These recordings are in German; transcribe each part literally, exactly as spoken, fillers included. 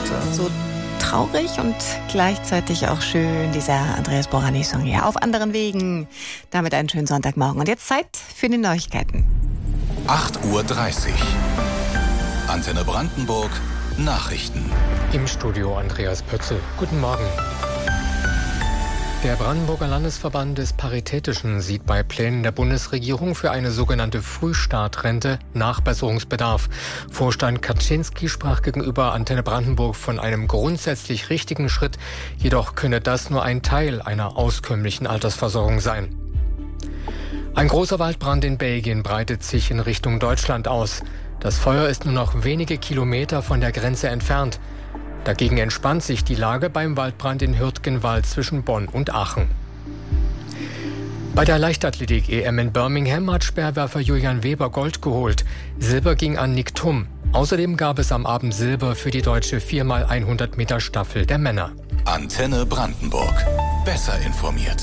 So traurig und gleichzeitig auch schön, dieser Andreas Borani-Song hier. Auf anderen Wegen. Damit einen schönen Sonntagmorgen. Und jetzt Zeit für die Neuigkeiten. acht Uhr dreißig. Antenne Brandenburg. Nachrichten. Im Studio Andreas Pötzel. Guten Morgen. Der Brandenburger Landesverband des Paritätischen sieht bei Plänen der Bundesregierung für eine sogenannte Frühstartrente Nachbesserungsbedarf. Vorstand Kaczynski sprach gegenüber Antenne Brandenburg von einem grundsätzlich richtigen Schritt. Jedoch könne das nur ein Teil einer auskömmlichen Altersversorgung sein. Ein großer Waldbrand in Belgien breitet sich in Richtung Deutschland aus. Das Feuer ist nur noch wenige Kilometer von der Grenze entfernt. Dagegen entspannt sich die Lage beim Waldbrand in Hürtgenwald zwischen Bonn und Aachen. Bei der Leichtathletik-E M in Birmingham hat Speerwerfer Julian Weber Gold geholt. Silber ging an Nick Thum. Außerdem gab es am Abend Silber für die deutsche vier mal hundert Meter Staffel der Männer. Antenne Brandenburg. Besser informiert.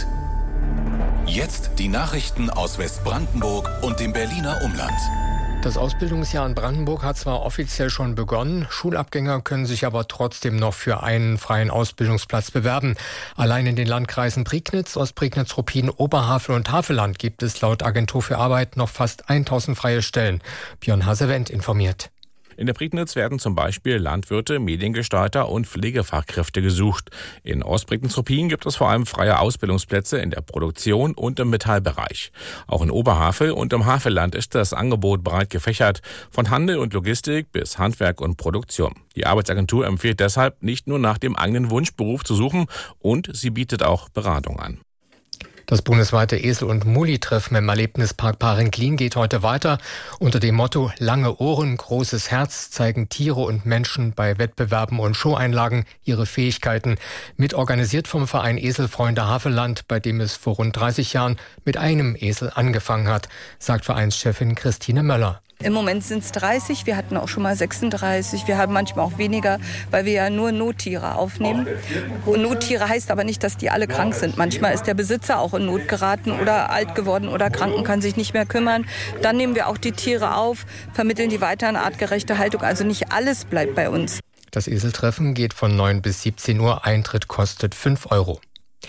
Jetzt die Nachrichten aus Westbrandenburg und dem Berliner Umland. Das Ausbildungsjahr in Brandenburg hat zwar offiziell schon begonnen, Schulabgänger können sich aber trotzdem noch für einen freien Ausbildungsplatz bewerben. Allein in den Landkreisen Prignitz, Ostprignitz, Ruppin, Oberhavel und Havelland gibt es laut Agentur für Arbeit noch fast tausend freie Stellen. Björn Hasewend informiert. In der Prignitz werden zum Beispiel Landwirte, Mediengestalter und Pflegefachkräfte gesucht. In Ostprignitz-Ruppin gibt es vor allem freie Ausbildungsplätze in der Produktion und im Metallbereich. Auch in Oberhavel und im Havelland ist das Angebot breit gefächert, von Handel und Logistik bis Handwerk und Produktion. Die Arbeitsagentur empfiehlt deshalb, nicht nur nach dem eigenen Wunschberuf zu suchen, und sie bietet auch Beratung an. Das bundesweite Esel- und Mulli-Treffen im Erlebnispark Parenglin geht heute weiter. Unter dem Motto Lange Ohren, großes Herz zeigen Tiere und Menschen bei Wettbewerben und Showeinlagen ihre Fähigkeiten. Mitorganisiert vom Verein Eselfreunde Havelland, bei dem es vor rund dreißig Jahren mit einem Esel angefangen hat, sagt Vereinschefin Christine Möller. Im Moment sind es dreißig, wir hatten auch schon mal sechsunddreißig, wir haben manchmal auch weniger, weil wir ja nur Nottiere aufnehmen. Und Nottiere heißt aber nicht, dass die alle krank sind. Manchmal ist der Besitzer auch in Not geraten oder alt geworden oder krank und kann sich nicht mehr kümmern. Dann nehmen wir auch die Tiere auf, vermitteln die weiter in artgerechte Haltung. Also nicht alles bleibt bei uns. Das Eseltreffen geht von neun bis siebzehn Uhr, Eintritt kostet fünf Euro.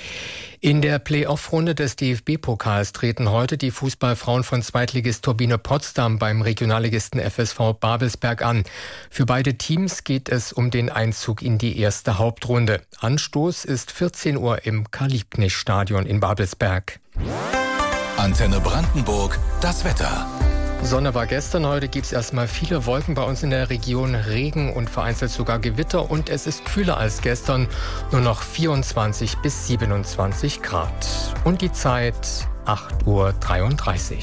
In der Play-Off-Runde des D F B-Pokals treten heute die Fußballfrauen von Zweitligist Turbine Potsdam beim Regionalligisten F S V Babelsberg an. Für beide Teams geht es um den Einzug in die erste Hauptrunde. Anstoß ist vierzehn Uhr im Karl-Liebknecht-Stadion in Babelsberg. Antenne Brandenburg, das Wetter. Sonne war gestern, heute gibt es erstmal viele Wolken bei uns in der Region, Regen und vereinzelt sogar Gewitter, und es ist kühler als gestern, nur noch vierundzwanzig bis siebenundzwanzig Grad. Und die Zeit acht Uhr dreiunddreißig.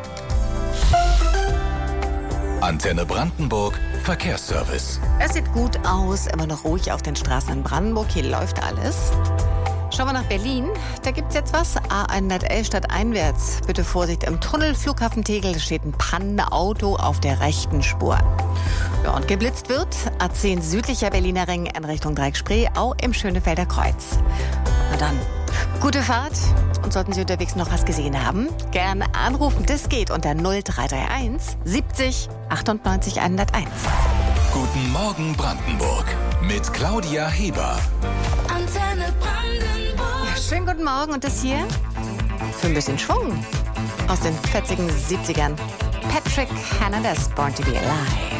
Antenne Brandenburg, Verkehrsservice. Es sieht gut aus, immer noch ruhig auf den Straßen in Brandenburg, hier läuft alles. Schauen wir nach Berlin, da gibt's jetzt was. A hundertelf stadteinwärts. Bitte Vorsicht im Tunnel, Flughafen Tegel, da steht ein Pannenauto auf der rechten Spur. Ja, und geblitzt wird A zehn südlicher Berliner Ring in Richtung Dreieck-Spree, auch im Schönefelder Kreuz. Na dann, gute Fahrt, und sollten Sie unterwegs noch was gesehen haben, gerne anrufen, das geht unter null drei drei eins siebzig achtundneunzig hunderteins. Guten Morgen Brandenburg mit Claudia Heber. Antenne Brandenburg. Ja, schönen guten Morgen, und das hier für ein bisschen Schwung aus den fetzigen siebzigern. Patrick Hernandez, Born to be Alive.